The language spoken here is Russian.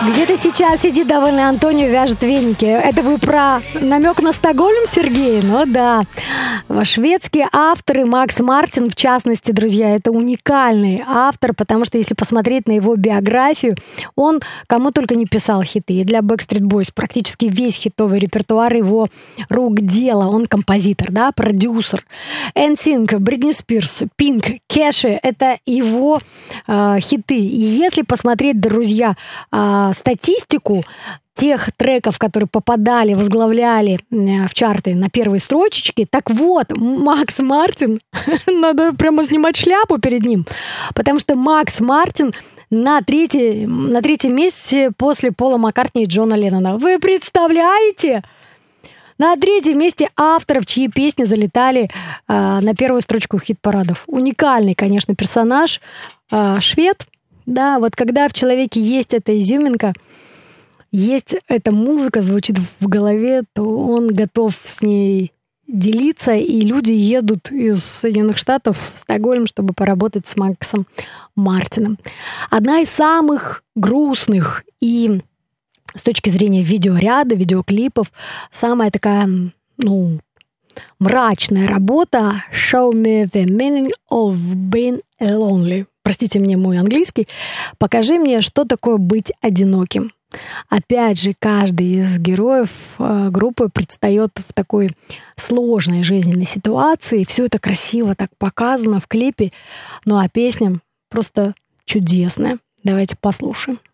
Где ты сейчас сидит довольный Антонио, вяжет веники? Это вы про намек на Стокгольм, Сергей? Ну да. Шведские авторы, Макс Мартин, в частности, друзья, это уникальный автор, потому что если посмотреть на его биографию, он кому только не писал хиты. И для Backstreet Boys практически весь хитовый репертуар его рук дело. Он композитор, да, продюсер. NSYNC, Бритни Спирс, Pink, Кэши — это его хиты. И если посмотреть, друзья, статистику тех треков, которые попадали, возглавляли в чарты на первой строчечке, так вот, Макс Мартин, надо прямо снимать шляпу перед ним, потому что Макс Мартин на третьем месте после Пола Маккартни и Джона Леннона. Вы представляете? На третьем месте авторов, чьи песни залетали на первую строчку хит-парадов. Уникальный, конечно, персонаж, швед. Да, вот когда в человеке есть эта изюминка, есть эта музыка, звучит в голове, то он готов с ней делиться, и люди едут из Соединенных Штатов в Стокгольм, чтобы поработать с Максом Мартином. Одна из самых грустных и с точки зрения видеоряда, видеоклипов, самая такая, мрачная работа «Show me the meaning of being lonely». Простите мне мой английский. «Покажи мне, что такое быть одиноким». Опять же, каждый из героев группы предстает в такой сложной жизненной ситуации. Все это красиво так показано в клипе. Ну а песня просто чудесная. Давайте послушаем.